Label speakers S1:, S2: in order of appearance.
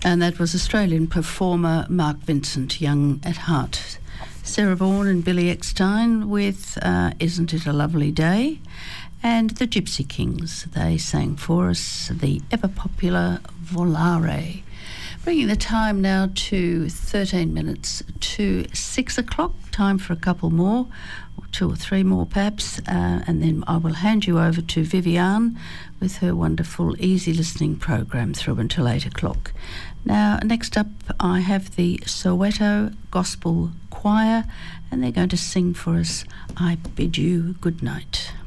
S1: And that was Australian performer Mark Vincent, Young at Heart. Sarah Vaughan and Billy Eckstein with Isn't It a Lovely Day? And the Gypsy Kings, they sang for us the ever-popular Volare. Bringing the time now to 13 minutes to 6 o'clock. Time for a couple more, or 2 or 3 more perhaps, and then I will hand you over to Viviane with her wonderful easy listening program through until 8 o'clock. Now, next up I have the Soweto Gospel Choir, and they're going to sing for us I Bid You Good Night.